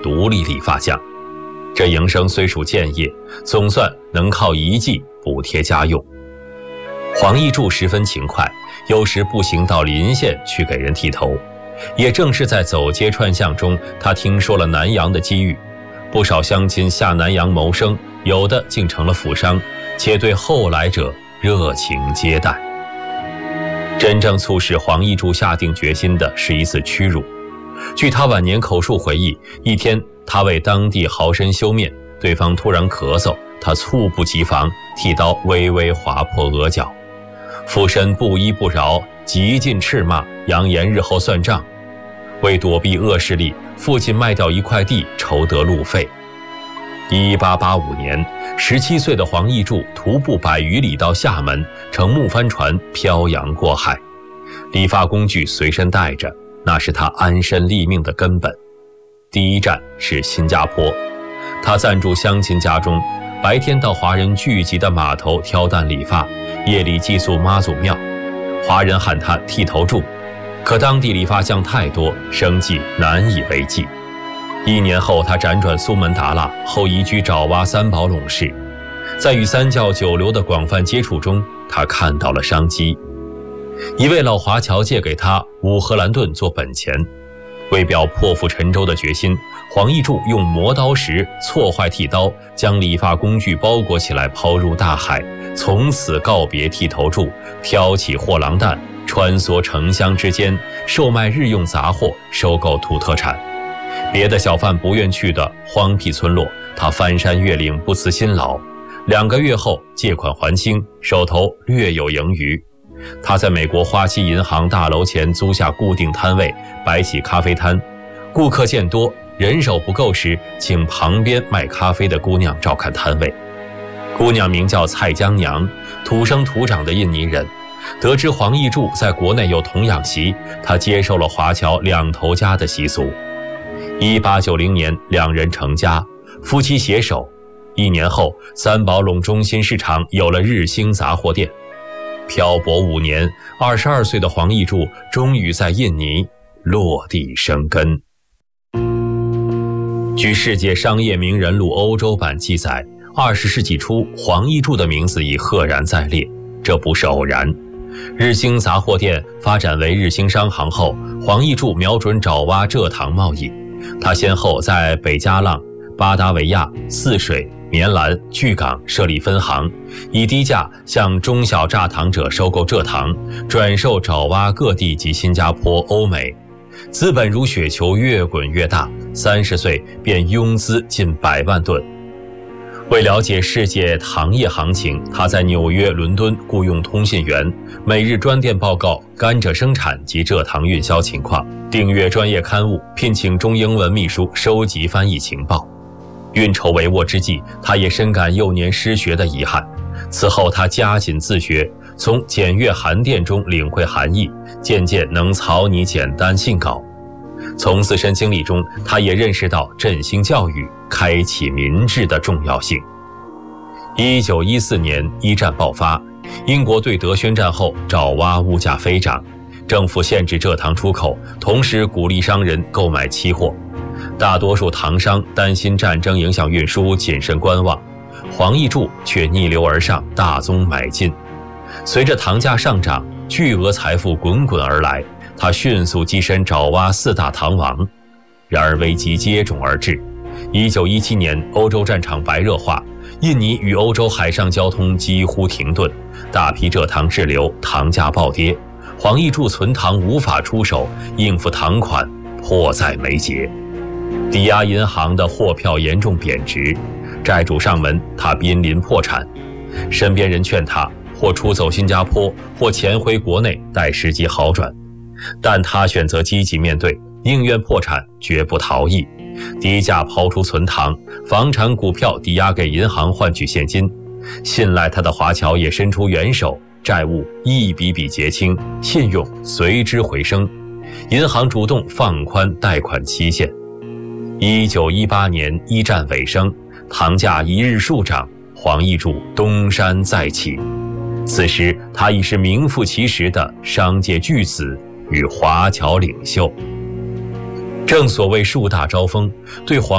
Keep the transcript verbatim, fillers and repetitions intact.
独立理发匠。这营生虽属建业，总算能靠一技补贴家用。黄义柱十分勤快，有时步行到临县去给人剃头。也正是在走街串巷中，他听说了南阳的机遇，不少乡亲下南阳谋生，有的竟成了富商，且对后来者热情接待。真正促使黄义柱下定决心的是一次屈辱。据他晚年口述回忆，一天他为当地豪绅修面，对方突然咳嗽，他猝不及防，剃刀微微划破额角。富绅不依不饶，极尽斥骂，扬言日后算账。为躲避恶势力，父亲卖掉一块地，筹得路费。一八八五年，十七岁的黄义柱徒步百余里到厦门，乘木帆船漂洋过海，理发工具随身带着，那是他安身立命的根本。第一站是新加坡，他暂住乡亲家中，白天到华人聚集的码头挑担理发，夜里寄宿妈祖庙。华人喊他剃头柱，可当地理发匠太多，生计难以为继。一年后，他辗转苏门答腊，后移居爪哇三宝垄市。在与三教九流的广泛接触中，他看到了商机。一位老华侨借给他五荷兰盾做本钱，为表破釜沉舟的决心，黄义柱用磨刀石挫坏剃刀，将理发工具包裹起来抛入大海，从此告别剃头柱，挑起货郎担，穿梭城乡之间，售卖日用杂货，收购土特产。别的小贩不愿去的荒僻村落，他翻山越岭，不辞辛劳。两个月后借款还清，手头略有盈余。他在美国花旗银行大楼前租下固定摊位，摆起咖啡摊。顾客见多，人手不够时，请旁边卖咖啡的姑娘照看摊位。姑娘名叫蔡江娘，土生土长的印尼人。得知黄义柱在国内有童养媳，他接受了华侨两头家的习俗。一八九零年，两人成家，夫妻携手。一年后，三宝垄中心市场有了日兴杂货店。漂泊五年，二十二岁的黄义柱终于在印尼落地生根。据世界商业名人录欧洲版记载，二十世纪初，黄义柱的名字已赫然在列，这不是偶然。日兴杂货店发展为日兴商行后，黄义柱瞄准爪哇蔗糖贸易。他先后在北加浪、巴达维亚、泗水、棉兰、巨港设立分行，以低价向中小榨糖者收购蔗糖，转售爪哇各地及新加坡、欧美。资本如雪球越滚越大，三十岁便拥资近百万吨。为了解世界糖业行情，他在纽约、伦敦雇用通信员，每日专电报告甘蔗生产及蔗糖运销情况，订阅专业刊物，聘请中英文秘书收集翻译情报。运筹帷幄之际，他也深感幼年失学的遗憾。此后他加紧自学，从检阅函电中领会含义，渐渐能草拟简单信稿。从自身经历中，他也认识到振兴教育、开启民智的重要性。一九一四年一战爆发，英国对德宣战后，爪哇物价飞涨，政府限制蔗糖出口，同时鼓励商人购买期货。大多数糖商担心战争影响运输，谨慎观望。黄义柱却逆流而上，大宗买进。随着糖价上涨，巨额财富滚滚而来，他迅速跻身爪哇四大糖王。然而危机接踵而至。一九一七年，欧洲战场白热化，印尼与欧洲海上交通几乎停顿，大批蔗糖滞留，糖价暴跌。黄义柱存糖无法出手，应付糖款迫在眉睫。抵押银行的货票严重贬值，债主上门，他濒临破产。身边人劝他或出走新加坡，或潜回国内待时机好转，但他选择积极面对，宁愿破产绝不逃逸。低价抛出存糖，房产股票抵押给银行换取现金。信赖他的华侨也伸出援手，债务一笔笔结清，信用随之回升。银行主动放宽贷款期限。一九一八年一战尾声，糖价一日数涨，黄义柱东山再起。此时他已是名副其实的商界巨子与华侨领袖。正所谓树大招风，对黄